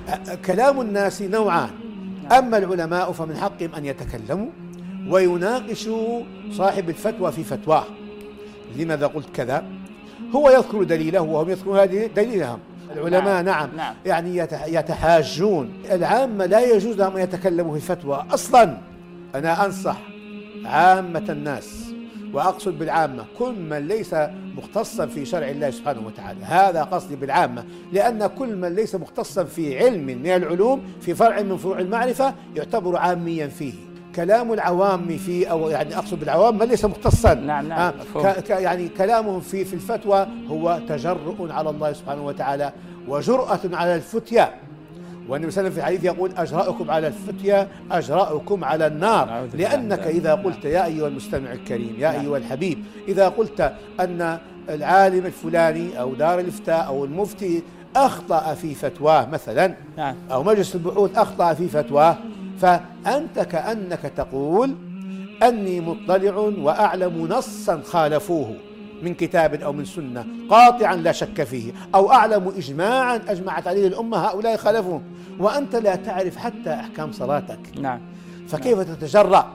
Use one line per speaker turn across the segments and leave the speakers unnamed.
كلام الناس نوعان، أما العلماء فمن حقهم أن يتكلموا ويناقشوا صاحب الفتوى في فتواه. لماذا قلت كذا؟ هو يذكر دليله وهم يذكرون هذه دليلهم. العلماء نعم يعني يتحاجون. العامة لا يجوز لهم أن يتكلموا في الفتوى أصلا. أنا أنصح عامة الناس، وأقصد بالعامة كل من ليس مختصا في شرع الله سبحانه وتعالى، هذا قصدي بالعامة، لأن كل من ليس مختصا في علم من العلوم في فرع من فروع المعرفة يعتبر عاميا فيه. كلام العوام فيه، أو يعني أقصد بالعوام من ليس مختصا، يعني كلامهم في الفتوى هو تجرؤ على الله سبحانه وتعالى وجرأة على الفتيا. والنبي صلى الله عليه وسلم في الحديث يقول: أجرأكم على الفتيا أجرأكم على النار. لأنك إذا قلت يا أيها المستمع الكريم، يا أيها الحبيب، إذا قلت أن العالم الفلاني أو دار الإفتاء أو المفتي أخطأ في فتواه مثلا، أو مجلس البحوث أخطأ في فتواه، فأنت كأنك تقول أني مطلع وأعلم نصا خالفوه من كتاب أو من سنة قاطعا لا شك فيه، أو أعلم إجماعا أجمعت عليه الأمة هؤلاء خالفوه، وأنت لا تعرف حتى أحكام صلاتك. فكيف تتجرأ؟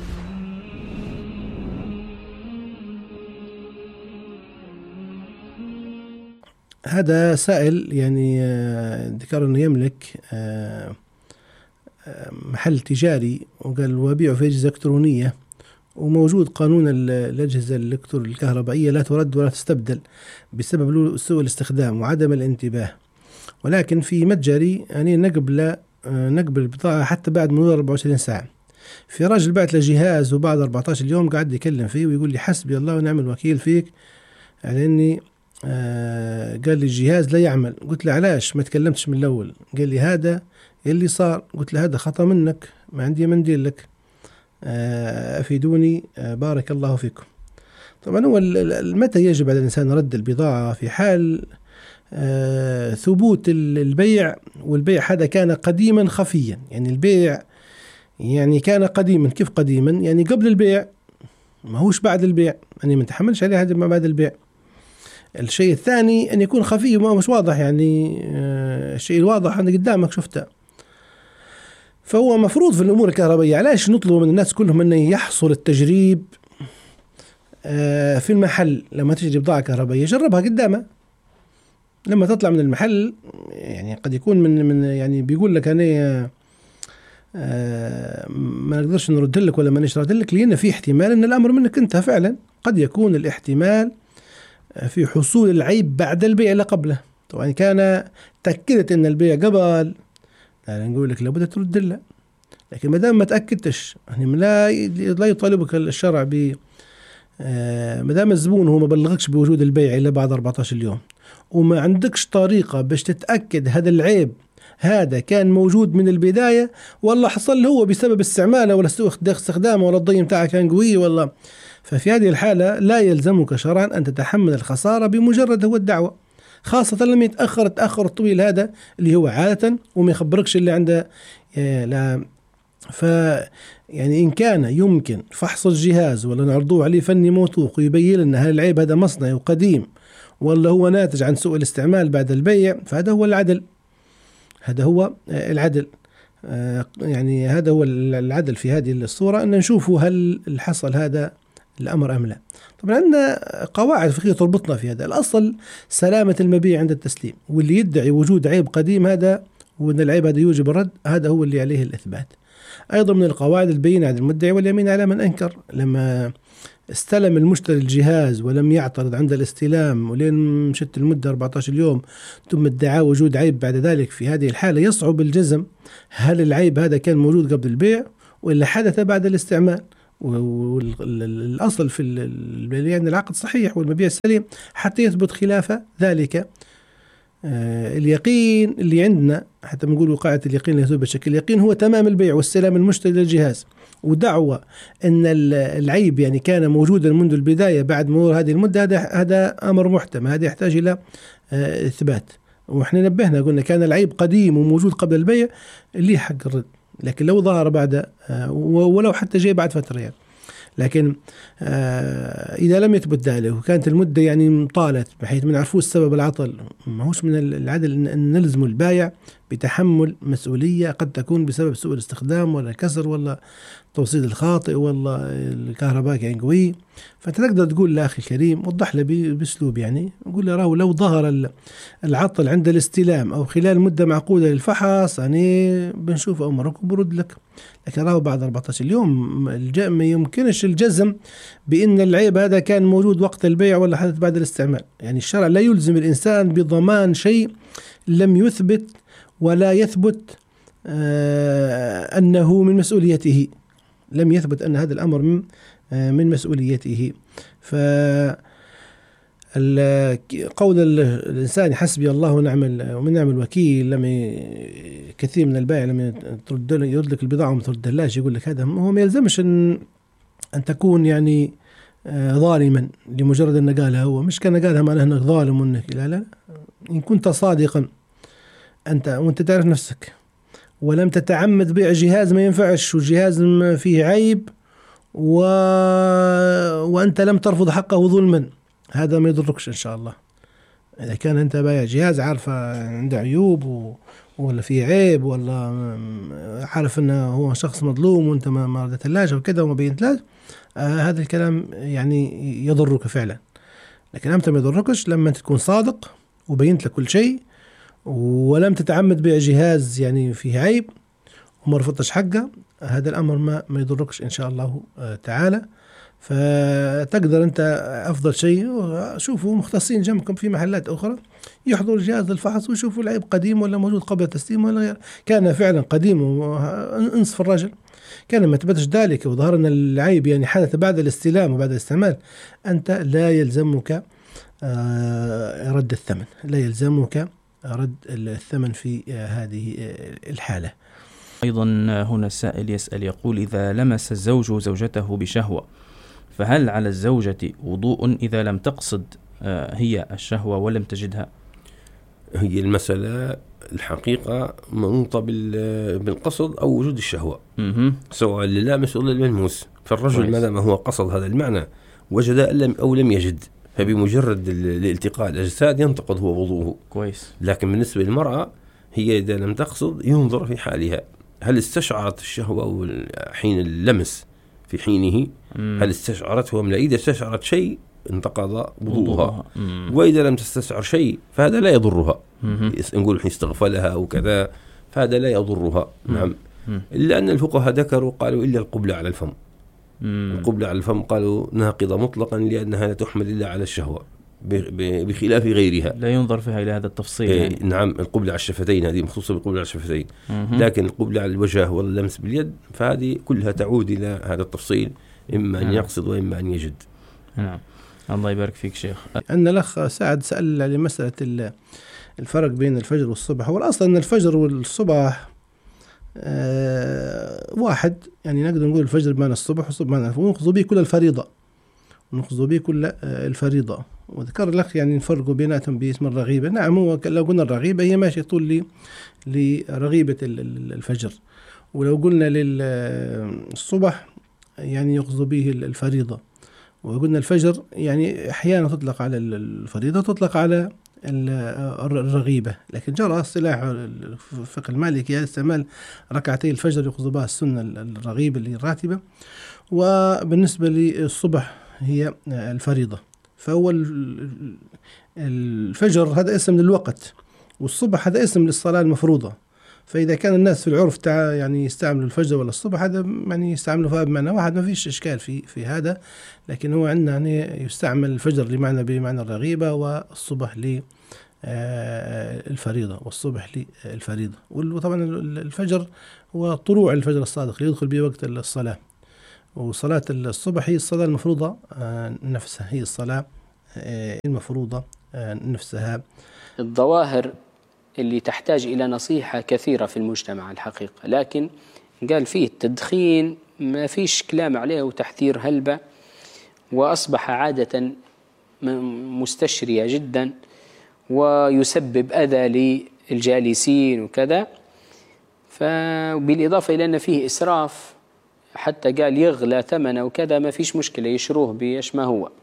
هذا سائل يعني ذكر أنه يملك محل تجاري، وقال: وبيعه في أجهزة إلكترونية، وموجود قانون الأجهزة الكهربائية لا ترد ولا تستبدل بسبب سوء الاستخدام وعدم الانتباه، ولكن في متجري يعني نقبل البضاعة حتى بعد مرور 24 ساعة. في راجل بعت له جهاز وبعد 14 يوم قاعد يكلم فيه ويقول لي: حسبي الله ونعم الوكيل فيك، على إني قال لي الجهاز لا يعمل. قلت له: علاش ما تكلمتش من الأول؟ قال لي: هذا اللي صار. قلت له: هذا خطأ منك، ما عندي منديل لك، أفيدوني بارك الله فيكم. طبعا هو متى يجب على الإنسان رد البضاعة؟ في حال ثبوت البيع، والبيع هذا كان قديما خفيا. يعني البيع يعني كان قديما. كيف قديما؟ يعني قبل البيع، ما هوش بعد البيع، يعني ما نتحملش عليه هذا ما بعد البيع. الشيء الثاني أن يكون خفي وما مش واضح، يعني الشيء الواضح أنت قدامك شفته. فهو مفروض في الأمور الكهربائية علاش نطلب من الناس كلهم أن يحصل التجريب في المحل. لما تجري بضاعة كهربائية جربها قدامه، لما تطلع من المحل يعني قد يكون من يعني بيقول لك أنا ما نقدرش نرد لك ولا ما نشرد لك، لأن في احتمال أن الأمر منك أنت فعلا. قد يكون الاحتمال في حصول العيب بعد البيع لا قبله. طبعا كان تأكدت أن البيع قبل، يعني نقول لك لابد ترد له. لكن ما دام ما تأكدتش، يعني لا يطالبك الشرع ب ما دام الزبون هو ما بلغكش بوجود البيع إلا بعد 14 يوم، وما عندكش طريقة باش تتأكد هذا العيب هذا كان موجود من البداية ولا حصل هو بسبب استعماله ولا سوء استخدامه ولا الضي متاعه كان قوي ولا. ففي هذه الحالة لا يلزمك شرعا أن تتحمل الخسارة بمجرد هو الدعوة، خاصة لما يتأخر التأخر الطويل هذا اللي هو عادة وما يخبركش اللي عنده لا. يعني إن كان يمكن فحص الجهاز ولا نعرضوه عليه فني موثوق ويبين لنا هل العيب هذا مصنعي وقديم ولا هو ناتج عن سوء الاستعمال بعد البيع، فهذا هو العدل. هذا هو العدل. يعني هذا هو العدل في هذه الصورة، أن نشوفوا هل حصل هذا الأمر أم لا. طبعا عندنا قواعد فقهية تربطنا في هذا. الأصل سلامة المبيع عند التسليم، واللي يدعي وجود عيب قديم هذا وأن العيب هذا يوجب الرد، هذا هو اللي عليه الإثبات. أيضا من القواعد البينة على المدعي واليمين على من أنكر. لما استلم المشتري الجهاز ولم يعترض عند الاستلام ولين مشت المدة 14 يوم ثم ادعى وجود عيب بعد ذلك، في هذه الحالة يصعب الجزم هل العيب هذا كان موجود قبل البيع ولا حدث بعد الاستعمال. والأصل في يعني العقد صحيح والمبيع سليم حتى يثبت خلاف ذلك. اليقين اللي عندنا حتى بنقول قاعدة اليقين اللي يثبت شكل اليقين هو تمام البيع واستلام المشتري للجهاز، ودعوة أن العيب يعني كان موجودا منذ البداية بعد مرور هذه المدة، هذا أمر محتمل، هذا يحتاج إلى إثبات. وإحنا نبهنا قلنا كان العيب قديم وموجود قبل البيع اللي حق الرد، لكن لو ظهر بعد ولو حتى جاي بعد فترة يعني. لكن إذا لم يثبت ذلك وكانت المدة يعني طالت بحيث ما نعرفوش سبب العطل، ما هوش من العدل أن نلزم البائع بتحمل مسؤولية قد تكون بسبب سوء الاستخدام ولا كسر ولا توصيل الخاطئ ولا الكهرباء كان قوي. فأنت تقدر تقول لأخي الكريم، وضح له بأسلوب يعني، قول له راهو لو ظهر العطل عند الاستلام أو خلال مدة معقودة للفحص يعني بنشوف أمرك وبرد لك. لكن راهو بعد 14 يوم ما يمكنش الجزم بأن العيب هذا كان موجود وقت البيع ولا حدث بعد الاستعمال. يعني الشرع لا يلزم الإنسان بضمان شيء لم يثبت ولا يثبت أنه من مسؤوليته، لم يثبت أن هذا الأمر من مسؤوليته. قول الإنسان حسبي الله ونعم الوكيل، لما كثير من البائع لما يرد لك البضاعة وما تردهاش يقول لك هذا، هو ما يلزمش أن تكون يعني ظالما لمجرد أن قالها. هو مش كان قالها معناه أنك ظالم وأنك لا، إن كنت صادقا أنت وأنت تعرف نفسك ولم تتعمد بيع جهاز ما ينفعش وجهاز ما فيه عيب وأنت لم ترفض حقه ظلما، هذا ما يضركش إن شاء الله. إذا كان أنت بايع جهاز عارفة عنده عيوب ولا فيه عيب ولا عارف أنه هو شخص مظلوم وأنت ما ردتلاش وكذا وما بينتلاش، هذا الكلام يعني يضرك فعلا. لكن أنت ما يضركش لما تكون صادق وبينت لك كل شيء ولم تتعمد بيع جهاز يعني فيه عيب وما رفضتش حقه، هذا الأمر ما يضركش إن شاء الله تعالى. فتقدر أنت أفضل شيء شوفوا مختصين جنبكم في محلات أخرى يحضروا جهاز الفحص ويشوفوا العيب قديم ولا موجود قبل التسليم ولا غير. كان فعلا قديم انصف الرجل، كان ما تثبتش ذلك وظهر أن العيب يعني حدث بعد الاستلام وبعد الاستعمال، أنت لا يلزمك رد الثمن، لا يلزمك رد الثمن في هذه الحالة.
أيضا هنا السائل يسأل يقول: إذا لمس الزوج زوجته بشهوة فهل على الزوجة وضوء إذا لم تقصد هي الشهوة ولم تجدها؟
هي المسألة الحقيقة منوطة بالقصد أو وجود الشهوة، سواء للامس ولا للملموس. فالرجل ما دام هو قصد هذا المعنى وجد أو لم يجد، فبمجرد الالتقاء الأجساد ينتقض هو وضوءه. كويس. لكن بالنسبة للمرأة هي إذا لم تقصد ينظر في حالها، هل استشعرت الشهوة حين اللمس في حينه، هل استشعرته أم لا؟ إذا استشعرت شيء انتقض وضوءها، وإذا لم تستشعر شيء فهذا لا يضرها. نقول استغفلها أو كذا فهذا لا يضرها. نعم. إلا أن الفقهاء ذكروا قالوا إلا القبلة على الفم. القبلة على الفم قالوا ناقضة مطلقا لأنها لا تحمل إلا على الشهوة بخلاف غيرها،
لا ينظر فيها إلى هذا التفصيل. يعني.
نعم. القبلة على الشفتين هذه مخصوصة بالقبلة على الشفتين، لكن القبلة على الوجه واللمس باليد فهذه كلها تعود إلى هذا التفصيل، إما أن يقصد وإما أن يجد.
نعم. الله يبارك فيك شيخ.
أن الأخ سعد سأل لمسألة الفرق بين الفجر والصبح. هو الأصل أن الفجر والصبح واحد، يعني نقدر نقول الفجر بمعنى الصبح والصبح بمعنى الفجر، ونأخذ به كل الفريضة، ونأخذ به كل الفريضة. وذكر الأخ يعني نفرقوا بيناتهم باسم الرغيبة. نعم، هو لو قلنا الرغيبة هي ماشي طول لرغيبة الفجر، ولو قلنا للصبح يعني يأخذ به الفريضة، وقلنا الفجر يعني أحيانا تطلق على الفريضة تطلق على الرغيبة. لكن جرى اصطلاح الفقه المالكي استعمال ركعتي الفجر يأخذ بها السنة الرغيبة اللي الراتبة، وبالنسبة للصبح هي الفريضة. فهو الفجر هذا اسم للوقت، والصبح هذا اسم للصلاة المفروضة. فإذا كان الناس في العرف يعني يستعملوا الفجر ولا الصبح، هذا يعني يستعملوا فيها بمعنى واحد، ما فيش إشكال في هذا. لكن هو عندنا يعني يستعمل الفجر بمعنى الرغيبة، والصبح للفريضة، والصبح للفريضة. وطبعا الفجر هو طلوع الفجر الصادق يدخل به وقت الصلاة، وصلاة الصبح هي الصلاة المفروضة نفسها، هي الصلاة المفروضة نفسها.
الظواهر اللي تحتاج إلى نصيحة كثيرة في المجتمع الحقيقة، لكن قال فيه التدخين ما فيش كلام عليه وتحذير هلبة، وأصبح عادة مستشرية جدا ويسبب أذى للجالسين وكذا. فبالإضافة إلى أن فيه إسراف، حتى قال يغلى ثمنه وكذا ما فيش مشكلة يشروه بيش ما هو.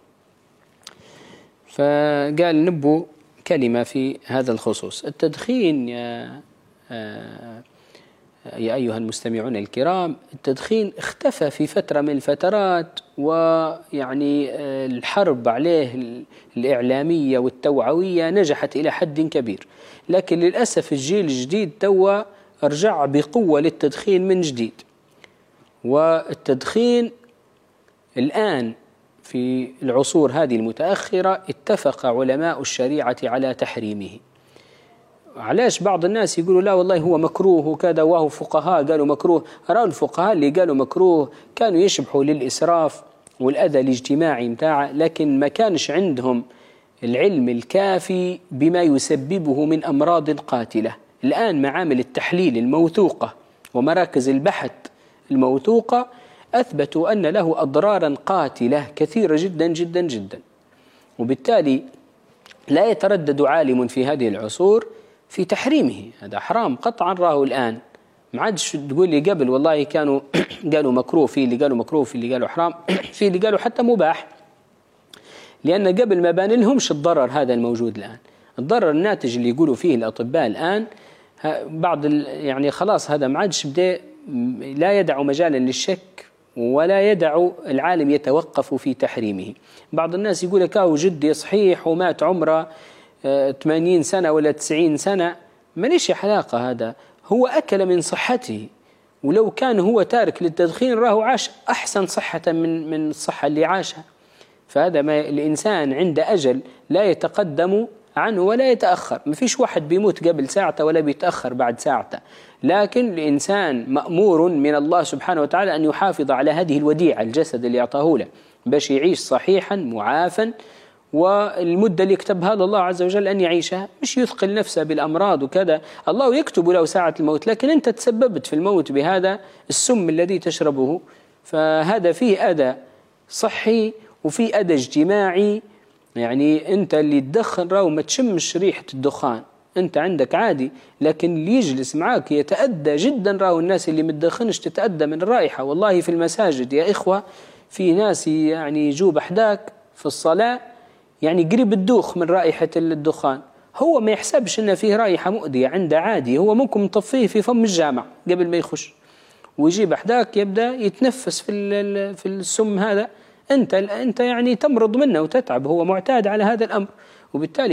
فقال نبو كلمة في هذا الخصوص. التدخين يا يا أيها المستمعون الكرام، التدخين اختفى في فترة من الفترات، ويعني الحرب عليه الإعلامية والتوعوية نجحت إلى حد كبير، لكن للأسف الجيل الجديد توا رجع بقوة للتدخين من جديد. والتدخين الآن في العصور هذه المتأخرة اتفق علماء الشريعة على تحريمه. علاش بعض الناس يقولوا لا والله هو مكروه وكذا، وهو فقهاء قالوا مكروه؟ أرى الفقهاء اللي قالوا مكروه كانوا يشبحوا للإسراف والأذى الاجتماعي متاعه، لكن ما كانش عندهم العلم الكافي بما يسببه من أمراض قاتلة. الآن معامل التحليل الموثوقة ومراكز البحث الموثوقة أثبتوا أن له أضرارا قاتلة كثيرة جدا جدا جدا، وبالتالي لا يتردد عالم في هذه العصور في تحريمه. هذا حرام قطعا راه الآن، ما عادش تقول لي قبل والله كانوا قالوا مكروه، في اللي قالوا مكروه، في اللي قالوا حرام، في اللي قالوا حتى مباح، لأن قبل ما بان لهمش الضرر هذا الموجود الآن. الضرر الناتج اللي يقولوا فيه الأطباء الآن بعض يعني خلاص هذا ما عادش بدأ، لا يدع مجالا للشك ولا يدع العالم يتوقف في تحريمه. بعض الناس يقول لك جدي صحيح ومات عمره 80 سنة ولا 90 سنة، ما ليش علاقة، هذا هو أكل من صحته، ولو كان هو تارك للتدخين راه عاش أحسن صحة من الصحة اللي عاشها. فهذا ما الإنسان عند أجل لا يتقدم عنه ولا يتأخر، ما فيش واحد بيموت قبل ساعته ولا بيتأخر بعد ساعته، لكن الإنسان مأمور من الله سبحانه وتعالى أن يحافظ على هذه الوديعة، الجسد اللي أعطاه له، باش يعيش صحيحا معافا، والمدة اللي كتبها له الله عز وجل أن يعيشها، مش يثقل نفسه بالأمراض وكذا. الله يكتب له ساعة الموت، لكن أنت تسببت في الموت بهذا السم الذي تشربه. فهذا فيه أذى صحي وفيه أذى اجتماعي. يعني أنت اللي تدخن راهو ما تشمش ريحة الدخان، أنت عندك عادي، لكن اللي يجلس معاك يتأذى جدا. راهو الناس اللي متدخنش تتأذى من الرائحة. والله في المساجد يا إخوة في ناس يعني يجوا بحداك في الصلاة يعني قريب الدوخ من رائحة الدخان، هو ما يحسبش إن فيه رائحة مؤذية، عنده عادي، هو ممكن مطفيه في فم الجامع قبل ما يخش، ويجي بحداك يبدأ يتنفس في السم هذا، أنت يعني تمرض منه وتتعب، هو معتاد على هذا الأمر. وبالتالي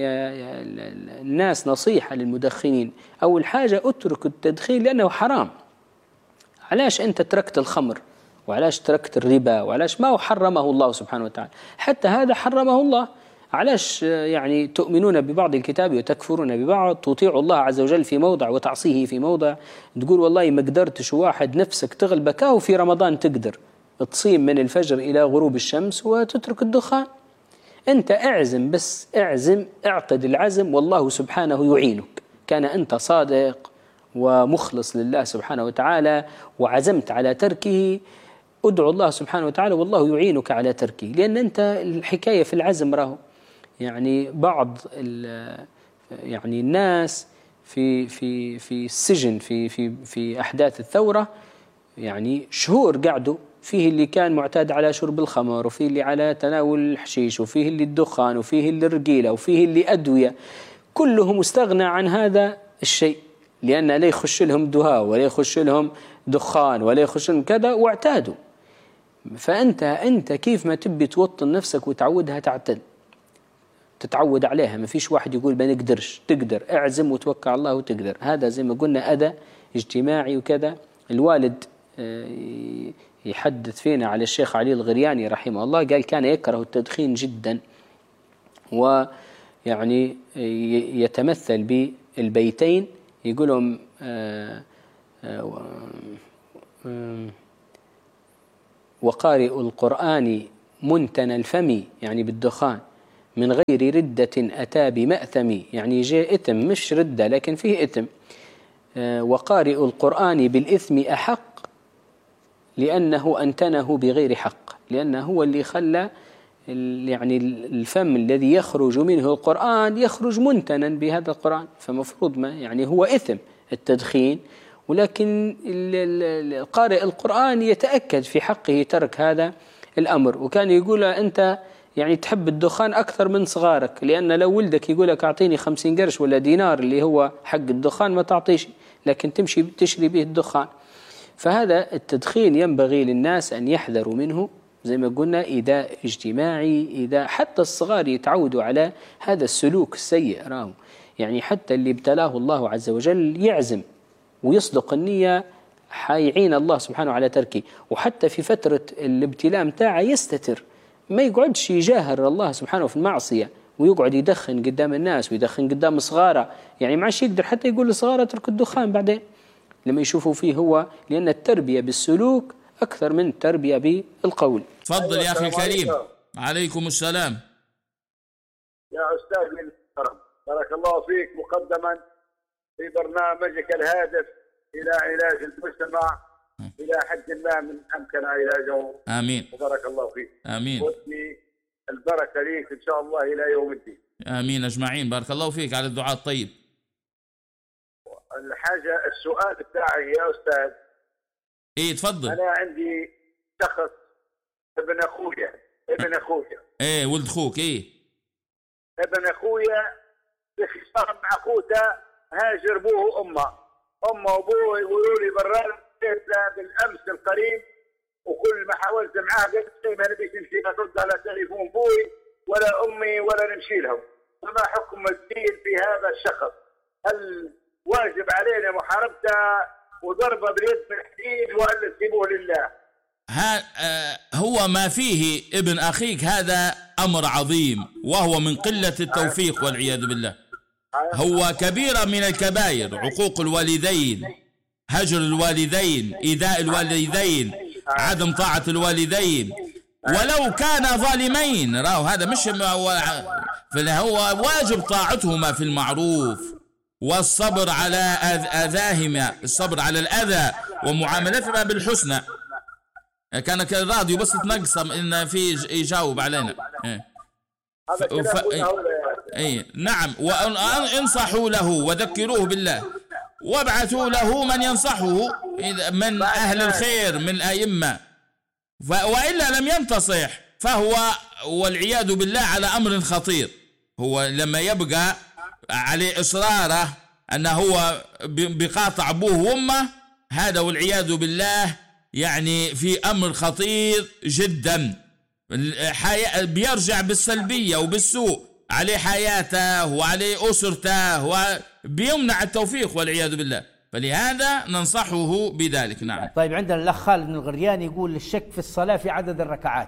الناس نصيحة للمدخنين، أول حاجة اترك التدخين لأنه حرام. علاش أنت تركت الخمر وعلاش تركت الربا وعلاش ما حرمه الله سبحانه وتعالى؟ حتى هذا حرمه الله. علاش يعني تؤمنون ببعض الكتاب وتكفرون ببعض؟ تطيع الله عز وجل في موضع وتعصيه في موضع. تقول والله ما قدرتش واحد نفسك تغلبك، وفي رمضان تقدر تصيم من الفجر إلى غروب الشمس وتترك الدخان. أنت اعزم، بس اعزم، اعقد العزم، والله سبحانه يعينك. كان أنت صادق ومخلص لله سبحانه وتعالى وعزمت على تركه، ادعو الله سبحانه وتعالى والله يعينك على تركه. لأن أنت الحكاية في العزم راهو يعني بعض يعني الناس في السجن في أحداث الثورة يعني شهور قعدوا، فيه اللي كان معتاد على شرب الخمر، وفيه اللي على تناول الحشيش، وفيه اللي الدخان، وفيه اللي الرقيلة، وفيه اللي أدوية، كلهم استغنى عن هذا الشيء، لأن لا يخش لهم دهاء ولا يخش لهم دخان ولا يخش لهم كذا، واعتادوا. فأنت كيف ما تبي توطن نفسك وتعودها تتعود عليها. ما فيش واحد يقول ما نقدرش، تقدر، اعزم وتوكل على الله وتقدر. هذا زي ما قلنا أذى اجتماعي وكذا. الوالد يحدث فينا على الشيخ علي الغرياني رحمه الله، قال كان يكره التدخين جدا، ويعني يتمثل بالبيتين يقولهم وقارئ القرآن منتنى الفم، يعني بالدخان، من غير ردة أتى بمأثم، يعني جاء إثم مش ردة لكن فيه إثم. وقارئ القرآن بالإثم أحق لأنه أنتنه بغير حق، لأنه هو اللي خلى يعني الفم الذي يخرج منه القرآن يخرج منتنا بهذا القرآن، فمفروض ما يعني هو إثم التدخين، ولكن قارئ القرآن يتأكد في حقه ترك هذا الأمر. وكان يقول أنت يعني تحب الدخان أكثر من صغارك، لأن لو ولدك يقول لك أعطيني 50 قرش ولا دينار اللي هو حق الدخان ما تعطيش، لكن تمشي تشري به الدخان. فهذا التدخين ينبغي للناس أن يحذروا منه، زي ما قلنا إيذاء اجتماعي، إيذاء حتى الصغار يتعودوا على هذا السلوك السيء. راهو يعني حتى اللي ابتلاه الله عز وجل يعزم ويصدق النية حيعين الله سبحانه على تركه، وحتى في فترة الابتلاء متاعه يستتر، ما يقعدش يجاهر الله سبحانه في المعصية ويقعد يدخن قدام الناس ويدخن قدام صغاره، يعني ما عادش يقدر حتى يقول لصغاره اترك الدخان بعدين لما يشوفوا فيه هو، لأن التربية بالسلوك أكثر من التربية بالقول.
تفضل يا أخي الكريم. عليكم السلام
يا أستاذ الكرم، بارك الله فيك مقدما في برنامجك الهادف إلى علاج المجتمع إلى حد ما من أمكن علاجه.
آمين.
وبارك الله فيك.
آمين.
واسمي البركة ليك إن شاء الله إلى يوم الدين.
آمين أجمعين. بارك الله فيك على الدعاء الطيب.
الحاجة السؤال بتاعي يا أستاذ.
إيه تفضل.
أنا عندي شخص ابن أخويا.
ولد أخوك.
ابن أخويا بخصام مع أخوته، هاجر أبوه أمه وأبوه يقولوا لي برا بالأمس القريب، وكل ما حاولت معاه قلت ما نبيش نمشي نرد على تليفون أبوي ولا أمي ولا نمشي لهم. فما حكم الدين في هذا الشخص؟ هل واجب علينا محاربته وضربه باليد بالحديد ولا نسيبوه لله؟
هو ما فيه ابن أخيك هذا أمر عظيم، وهو من قلة التوفيق والعياذ بالله. هو كبيرة من الكبائر، عقوق الوالدين، هجر الوالدين، إيذاء الوالدين، عدم طاعة الوالدين ولو كان ظالمين. راهو هذا مش فهو واجب طاعتهما في المعروف والصبر على أذاهما، الصبر على الأذى ومعاملتهما بالحسنى. كان الراديو بس تنقص إن في يجاوب علينا. نعم. وانصحوا له وذكروه بالله وابعثوا له من ينصحه من أهل الخير من الأئمة، وإلا لم ينتصح فهو والعياذ بالله على أمر خطير. هو لما يبقى عليه إصراره أنه هو بقاطع أبوه وأمه، هذا والعياذ بالله يعني في أمر خطير جدا، بيرجع بالسلبية وبالسوء عليه حياته وعليه أسرته وبيمنع التوفيق والعياذ بالله. فلهذا ننصحه بذلك. نعم.
طيب عندنا الأخ خالد بن الغريان يقول الشك في الصلاة في عدد الركعات.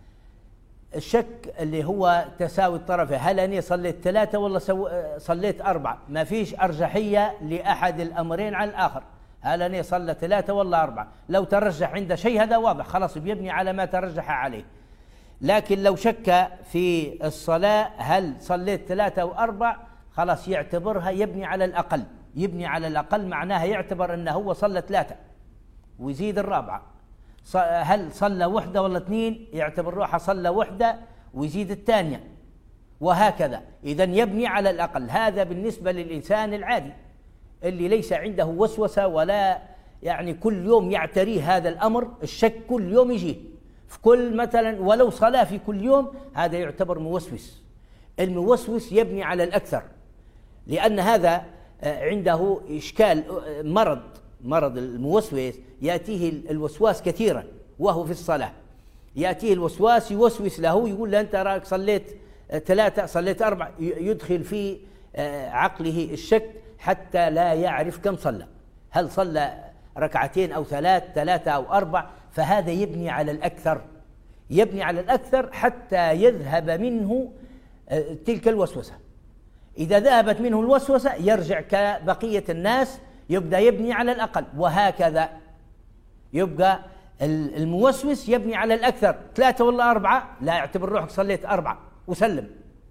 الشك اللي هو تساوي الطرفين، هل أني صليت 3 ولا صليت 4؟ ما فيش أرجحية لأحد الأمرين على الآخر، هل أني صلى 3 ولا 4؟ لو ترجح عند شيء هذا واضح خلاص بيبني على ما ترجح عليه. لكن لو شك في الصلاة هل صليت 3 أو 4 خلاص يعتبرها يبني على الأقل. يبني على الأقل معناها يعتبر أنه هو صلى 3 ويزيد الرابعة. هل صلى 1 ولا 2 يعتبر روحه صلى 1 ويزيد الثانية، وهكذا. إذن يبني على الأقل. هذا بالنسبة للإنسان العادي اللي ليس عنده وسوسة ولا يعني كل يوم يعتريه هذا الأمر، الشك كل يوم يجيه في كل مثلا ولو صلاة في كل يوم، هذا يعتبر موسوس. الموسوس يبني على الأكثر، لأن هذا عنده إشكال مرض الموسوس، يأتيه الوسواس كثيرا وهو في الصلاة، يأتيه الوسواس يوسوس له، يقول له أنت راك صليت 3 صليت 4، يدخل في عقله الشك حتى لا يعرف كم صلى، هل صلى 2 أو 3 أو 4. فهذا يبني على الأكثر، يبني على الأكثر حتى يذهب منه تلك الوسوسة. إذا ذهبت منه الوسوسة يرجع كبقية الناس، يبدأ يبني على الأقل، وهكذا يبقى الموسوس يبني على الأكثر. 3 ولا 4 لا، اعتبر روحك صليت 4 وسلم.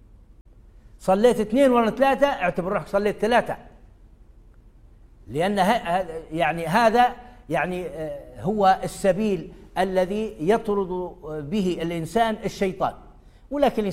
صليت 2 ولا 3 اعتبر روحك صليت 3، لأن يعني هذا يعني هو السبيل الذي يطرد به الإنسان الشيطان. ولكن